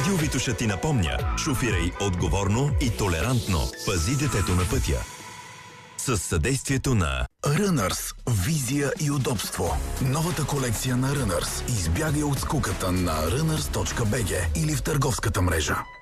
Радио Витоша ти напомня: шофирай отговорно и толерантно. Пази детето на пътя. С съдействието на Runners. Визия и удобство. Новата колекция на Runners. Избягай от скуката на runners.bg или в търговската мрежа.